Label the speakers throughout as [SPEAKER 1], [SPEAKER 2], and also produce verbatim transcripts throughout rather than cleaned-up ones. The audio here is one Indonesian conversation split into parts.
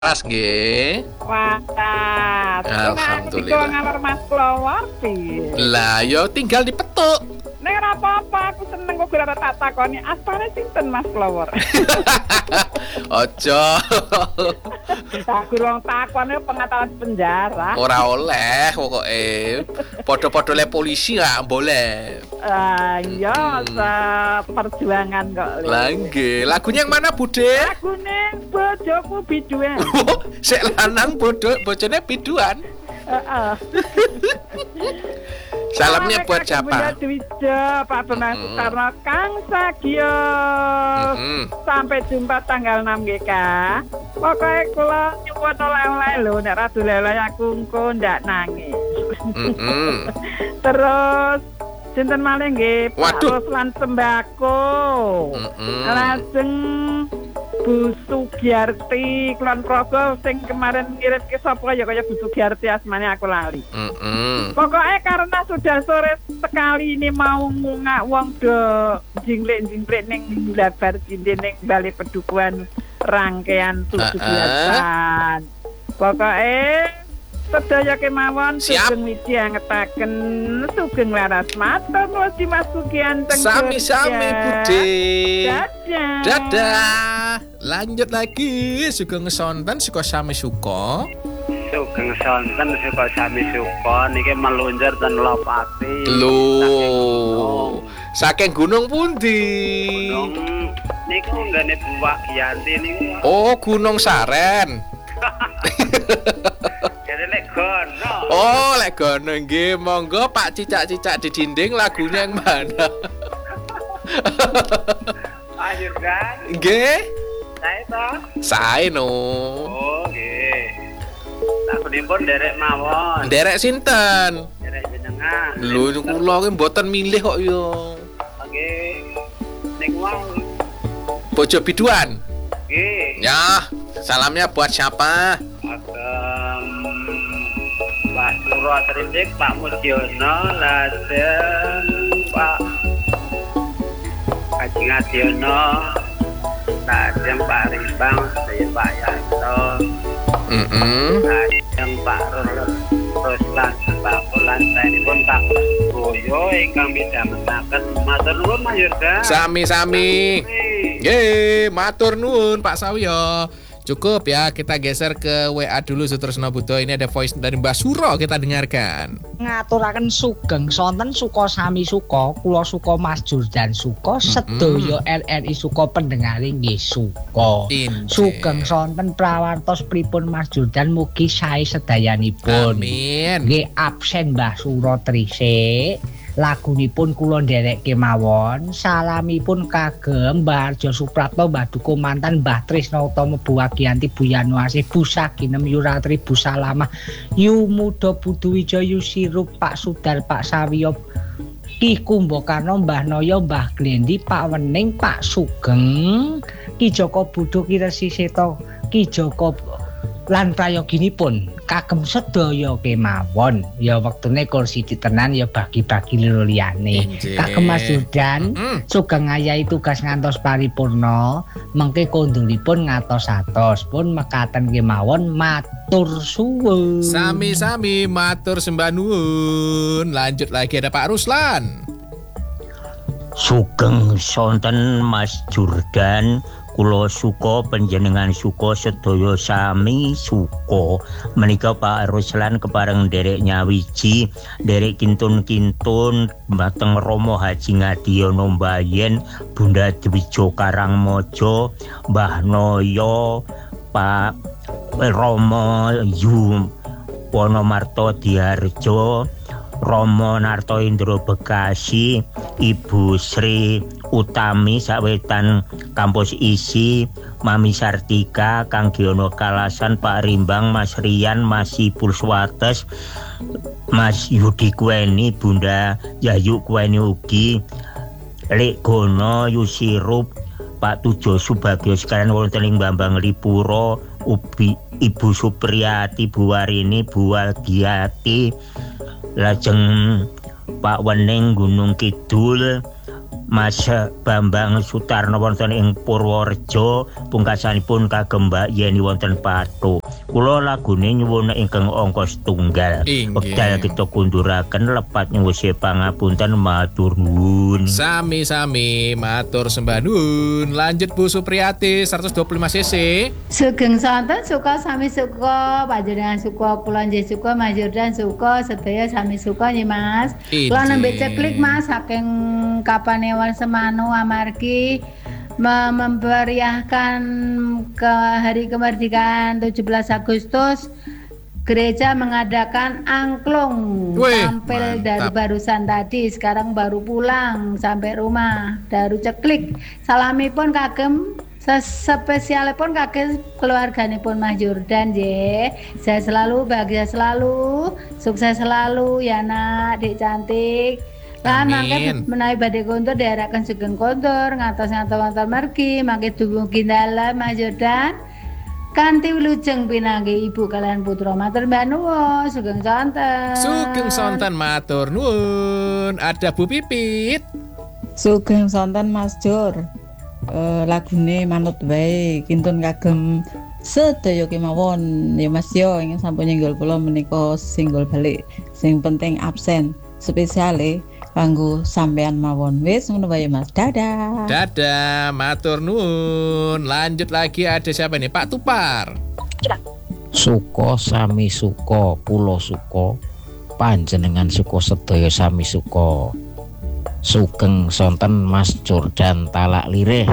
[SPEAKER 1] Waras nggih.
[SPEAKER 2] Waras.
[SPEAKER 1] Alhamdulillah.
[SPEAKER 2] Ngalor Mas Klowor piye?
[SPEAKER 1] Lah yo tinggal dipetuk.
[SPEAKER 2] Nek ora apa-apa, aku seneng kok ora tak takoni aspane sinten Mas Klowor.
[SPEAKER 1] Ojo.
[SPEAKER 2] Tak kurang takone pengatalan penjara.
[SPEAKER 1] Ora oleh pokoke. Padha-padha le polisi gak boleh.
[SPEAKER 2] Ah iya,
[SPEAKER 1] Hmm.
[SPEAKER 2] perjuangan kok. Le.
[SPEAKER 1] Lah nggih, lagunya yang mana, Bude?
[SPEAKER 2] Lagune bojoku biduan.
[SPEAKER 1] Sik lanang bodo, bojone biduan.
[SPEAKER 2] Heeh.
[SPEAKER 1] Salamnya buat siapa?
[SPEAKER 2] Bunda Dwija, Pak Benas
[SPEAKER 1] Mm-mm.
[SPEAKER 2] Karno, Kang Sagio.
[SPEAKER 1] Mm-mm.
[SPEAKER 2] Sampai jumpa tanggal enam G K. Pokoknya kula nyuwun oleh-oleh lho, nek ra doleh aku engko ndak nangis.
[SPEAKER 1] Mm-mm.
[SPEAKER 2] Terus sinten malih nggih, Pak
[SPEAKER 1] Waduh.
[SPEAKER 2] Ruslan Sembako.
[SPEAKER 1] Mm-mm.
[SPEAKER 2] Lajeng Bu Sugiarti Kulon Progo sing kemarin ngirim ke sapa ya kaya Bu Sugiarti asmane aku lali.
[SPEAKER 1] Mm-mm.
[SPEAKER 2] Pokoknya karena sudah sore sekali ini mau ngungak wong do jinglik-jinglik ning blabar cindhe ning Bali Pedukuhan rangkaian tujuh belasan. Pokoknya sedaya kemawon
[SPEAKER 1] Siap.
[SPEAKER 2] sugeng wiji angetaken sugeng laras matur nuwun Mas Sugianteng.
[SPEAKER 1] Sami-sami, Bude.
[SPEAKER 2] Dadah.
[SPEAKER 1] Dadah. Lanjut lagi, sugeng sonten saka sami suka.
[SPEAKER 3] Sugeng sonten saka sami suka niki melunjur ten Lopati.
[SPEAKER 1] Lho. Saking gunung pundi?
[SPEAKER 3] Gunung niku nggane Buwak Giyanti niku.
[SPEAKER 1] Oh, Gunung Saren.
[SPEAKER 3] Jadi lek gono.
[SPEAKER 1] Oh, lek gono nggih, monggo Pak cicak-cicak di dinding lagunya yang mana?
[SPEAKER 3] Ayo kan.
[SPEAKER 1] Nggih.
[SPEAKER 3] Saya to.
[SPEAKER 1] Sae no.
[SPEAKER 3] Oh nggih. Lagunipun derek mawon.
[SPEAKER 1] Derek sinten?
[SPEAKER 3] Derek jenengan.
[SPEAKER 1] Lho kula ki mboten milih kok yo.
[SPEAKER 3] Nggih. Niku wau.
[SPEAKER 1] Bojo biduan.
[SPEAKER 3] Nggih.
[SPEAKER 1] Ya, salamnya buat siapa?
[SPEAKER 3] Agam Pak Suro Trindik, Pak Mudiono, lajeng Pak Haji Ngadiono, lajeng Pak Rimbang, saya Pak Yanto,
[SPEAKER 1] Mm-mm.
[SPEAKER 3] lajeng Pak Ruslan, Pak Kulan, ini pun Pak Boyo, ingkang midhamenaken matur nuwun Mas Yurga.
[SPEAKER 1] Sami-sami. Nggih, matur nuwun Pak Sawyo. Cukup ya, kita geser ke W A dulu Sutresno Budo. Ini ada voice dari Mbak Suro, kita dengarkan.
[SPEAKER 4] Ngaturaken sugeng sonten suka sami suka kula suka Mas Jordan suka sedaya R R I suka pendengare nggih suka.
[SPEAKER 1] Injil.
[SPEAKER 4] Sugeng sonten prawartos pripun Mas Jordan mugi sae sedayanipun.
[SPEAKER 1] Amin.
[SPEAKER 4] Nggih absen Mbah Suro Trisik. Lagunipun kula nderek kemawon. Salamipun kagem Mbah Arjo Supratno, Mbah Duko Mantan, Mbah Trisno Utama, Bu Wagiyanti, Bu Yanuasih, Bu Saginem, Yuratri, Bu Salamah, Yu Muda, Budu Wijaya, Sirup, Pak Sudar, Pak Sawiyo, Ki Kumbakarna, Mbah Noyo, Mbah Glendi, Pak Wening, Pak Sugeng, Ki Joko Budo, Ki Resi Seto, Ki Joko lan prayoginipun kagem sedaya kemawon ya wektune kursi ditenan ya bagi-bagi loro liyane
[SPEAKER 1] Injih.
[SPEAKER 4] kagem Mas Jordan
[SPEAKER 1] Mm-mm.
[SPEAKER 4] sugeng ngayahi tugas ngantos paripurna mengke kondulipun ngatos-atos pun mekaten kemawon matur suwun.
[SPEAKER 1] Sami-sami matur sembah nuwun. Lanjut lagi ada Pak Ruslan.
[SPEAKER 5] Sugeng sonten Mas Jordan, kula suka panjenengan suka sedaya sami suka. Menika Pak Ruslan kepareng derek nyawiji, derek kintun-kintun mateng Romo Haji Ngadiono Mbayen, Bunda Dwijo Karangmojo, Mbah Noyo, Pak Romo Yu Wonomarto Diarjo, Romo Narto Indro Bekasi, Ibu Sri Utami sawetan kampus isi, Mami Sartika, Kang Giono Kalasan, Pak Rimbang, Mas Rian, Mas Ipul Swates, Mas Yudi Kweni, Bunda Yayu Kweni ugi, Lek Gono Yusirup, Pak Tujo Subagio sekalian wonten ing Bambang Lipuro, Ubi, Ibu Supriyati, Bu Warini, Bu Wagiati, lajeng Pak Wening Gunung Kidul, Mas Bambang Sutarno wonten ing Purworejo, pungkasanipun kagem Mbak Yeni wonten Patu. Kula lagune nyuwun ingkang angka setunggal. Wekdal kita kunduraken lepat nyuwun pangapunten matur nuwun.
[SPEAKER 1] Sami-sami matur sembah nuwun. Lanjut Bu Supriyati seratus dua puluh lima cc.
[SPEAKER 6] Sugeng sonten suka sami suka panjenengan suka kula nggih suka Mas Jordan suka sedaya sami suka nggih Mas. Kula nembe ceklik Mas saking Kapanewan Semano amargi memeriahkan ke hari kemerdekaan tujuh belas Agustus. Gereja mengadakan angklung. Wih, tampil mantap. Dari barusan tadi, sekarang baru pulang sampai rumah, baru ceklik. Salamipun kagem spesialipun kagem keluarganipun Mas Jordan nggih. Saya selalu bahagia selalu, sukses selalu ya nak, Dik cantik. Lan mangke menawi badhe kontur diarahkan sugeng kontur ngantos ngantos mergi mangke dumugi dalem Mas Jordan kanthi wilujeng pinangge ibu kalian putra matur mbah nuwun sugeng sonten.
[SPEAKER 1] Sugeng sonten matur nuwun. Ada Bu Pipit.
[SPEAKER 7] Sugeng sonten Mas Jor. Uh, lagune manut wae kintun kagem sedaya kemawon ya Mas yo ingin sampun nyenggol kula menika singgol balik sing penting absen spesiale kanggo sampean mawon. Wis ngono wae Mas. Dadah.
[SPEAKER 1] Dadah, matur nuwun. Lanjut lagi ada siapa nih? Pak Tupar.
[SPEAKER 8] Suka sami suka, kula suka, panjenengan suka sedaya sami suka. Sugeng sonten Mas Jordan Talak Lirih.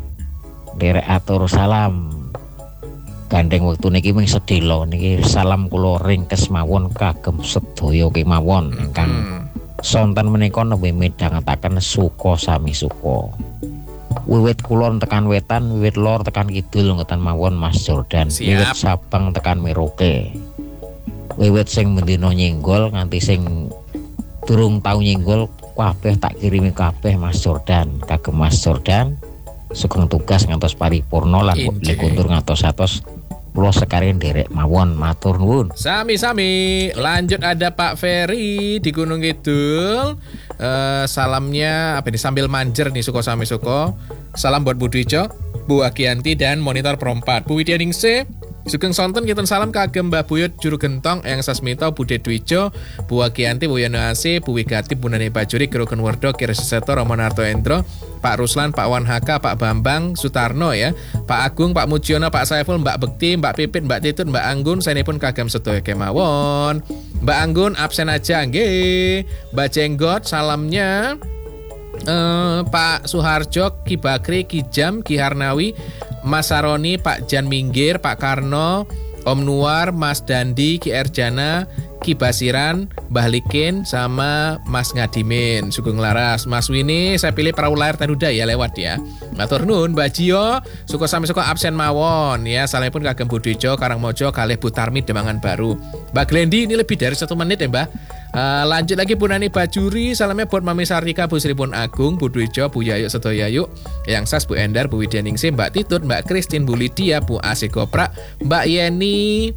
[SPEAKER 8] Derek atur salam. Gandeng wektu niki mung sedhela niki salam kula ringkes mawon kagem sedaya kemawon ingkang hmm. sonten menika nembe midhangetaken suka sami suka. Wiwit kulon tekan wetan, wiwit lor tekan kidul ngoten mawon Mas Jordan. Siap. Wiwit Sabang tekan Merauke. Wiwit sing mendina nyenggol nganti sing durung tau nyenggol kabeh tak kirimi kabeh Mas Jordan kagem Mas Jordan. Sugeng tugas ngantos paripurna lan kundur ngantos atos kula sekalian derek mawon matur nuwun.
[SPEAKER 1] Sami-sami. Lanjut ada Pak Ferry di Gunung Kidul. Uh, salamnya apa ini sambil manjer nih suko sami suko. Salam buat Bu Dwijo, Bu Agianti dan monitor perempat. Bu Widya Ningsih. Sugeng sonten kitun salam kagem Mbah Buyut Juru Gentong Eyang Sasmito Bude Dwijo Bu Agianti Bu Yono Ase Bu Wigati Bu Nani Bajuri Kiroken Werdo Kira Seseto Romo Narto Endro Pak Ruslan Pak Wan Haka Pak Bambang Sutarno ya Pak Agung Pak Mujiono Pak Saiful Mbak Bekti Mbak Pipit Mbak Titut Mbak Anggun saenipun kagem sedaya kemawon. Mbak Anggun absen aja nggih. Mbak Jenggot salamnya Uh, Pak Suharjo, Ki Bakri, Ki Jam, Ki Harnawi, Mas Saroni, Pak Jan Minggir, Pak Karno, Om Nuar, Mas Dandi, Ki Erjana, Ki Basiran, Mbah Likin, sama Mas Ngadimin. Sugeng laras. Mas Wini, saya pilih perahu layar Tanuda ya lewat ya. Matur nuwun, Mbak Jio, suka sami suka absen mawon ya. Salahnya pun kagem Budijo, Karangmojo, kalih Butarmi Demangan Baru. Mbak Glendi ini lebih dari satu menit ya Mbak. Uh, lanjut lagi Bu Nani Bajuri, salamnya buat Mami Sartika, Bu Sripun Agung, Bu Dwijo, Bu Yayu Setoyayu, Yang Sas, Bu Endar, Bu Widya Ningsih, Mbak Titut, Mbak Kristin, Bu Lydia, Bu Asik Koprak, Mbak Yeni,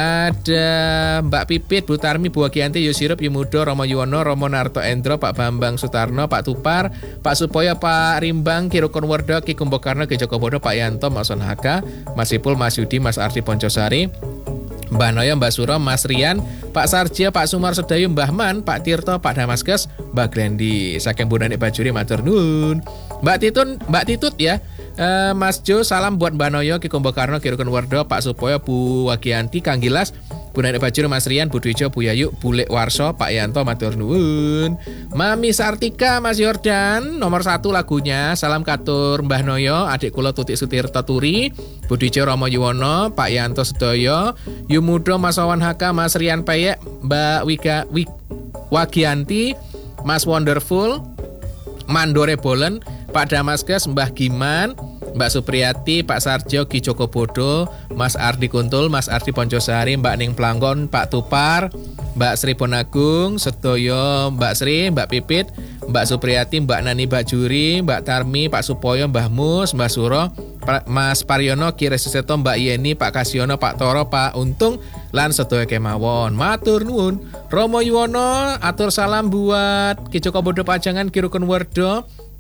[SPEAKER 1] ada Mbak Pipit, Bu Tarmi, Bu Agianti, Yusirup, Yumudo, Romo Yuwono, Romo Narto Endro, Pak Bambang Sutarno, Pak Tupar, Pak Supoyo, Pak Rimbang, Kirukon Werdo, Ki Kumbokarno, Ki Jokobodo, Pak Yanto, Mas Son Haka, Mas Ipul, Mas Yudi, Mas Ardi Poncosari, Mbak Noyo, Mbak Suro, Mas Rian, Pak Sarja, Pak Sumar Sedayu, Mbah Man, Pak Tirto, Pak Damaskes, Mbak Glendi, saking Bu Nani Bajuri matur nuwun. Mbak Titun, Mbak Titut ya. Uh, Mas Jo, salam buat Mbak Noyo, Ki Kumbokarno, Ki Rukun Werdo, Pak Supoyo, Bu Wagianti, Kang Gilas, Bu Nani Bajuri, Mas Rian, Bu Dwijo, Bu Yayu, Bu Lek Warso, Pak Yanto matur nuwun. Mami Sartika, Mas Jordan, nomor satu lagunya. Salam katur Mbah Noyo, adik kula Tutik Sutirta Turi, Bu Dwijo, Romo Yuwono, Pak Yanto Sedoyo, Yumudo, Mas Wawan Haka, Mas Rian Peyek, Mbak Wiga Wig, Wagianti, Mas Wonderful, Mandore Bolen, Pak Damaskes, Mbah Giman, Mbak Supriyati, Pak Sarjo, Ki Jokobodo, Mas Ardi Kuntul, Mas Ardi Poncosari, Mbak Ning Planggon, Pak Tupar, Mbak Sri Ponagung, Setoyo, Mbak Sri, Mbak Pipit, Mbak Supriyati, Mbak Nani Bajuri, Mbak Tarmi, Pak Supoyo, Mbah Mus, Mbak Suro, Mas Paryono, Ki Resuseto, Mbak Yeni, Pak Kasiono, Pak Toro, Pak Untung, lan sedaya kemawon. Matur nuwun. Romo Yuwono, atur salam buat Ki Jokobodo Pajangan, Ki Rukun Werdo, Bu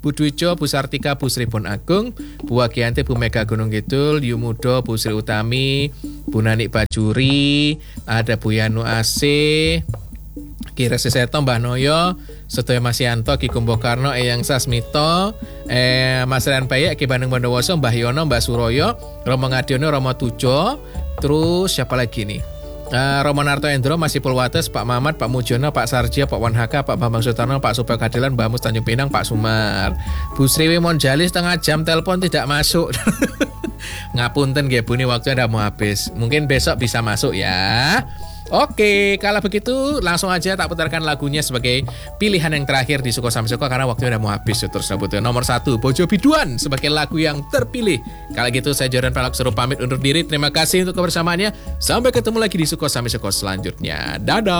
[SPEAKER 1] Bu Dwijo, Bu Sartika, Bu Sri Bon Agung, Bu Wagianti, Bu Mega Gunung Kidul, Yu Mudo, Bu Sri Utami, Bu Nanik Bajuri, ada Bu Yanu Ase, Ki Resi Seto, Mbah Noyo, Setoyo Masyanto, Ki Kumbo Karno, Eyang Sasmito, eh, Mas Rian Payek, Ki Bandung Bondowoso, Mbah Yono, Mbah Suroyo, Romo Ngadiono, Romo Tujo, terus siapa lagi nih? Uh, Romo Narto Endro, Mas Ipul Wates, Pak Mamat, Pak Mujono, Pak Sarjio, Pak Wanhaka, Pak Bambang Sutarno, Pak Supel Kadilan, Mbak Mus Tanjung Pinang, Pak Sumar. Bu Sriwi Monjali setengah jam telepon tidak masuk. Ngapunten nggih Bu, ini waktunya udah mau habis. Mungkin besok bisa masuk ya. Oke, kalau begitu langsung aja tak putarkan lagunya sebagai pilihan yang terakhir di Suko Sami Suko karena waktunya udah mau habis. Terus sebutnya nomor satu Bojo Biduan sebagai lagu yang terpilih. Kalau gitu saya Jordan Pelak suruh pamit undur diri. Terima kasih untuk kebersamaannya. Sampai ketemu lagi di Suko Sami Suko selanjutnya. Dadah.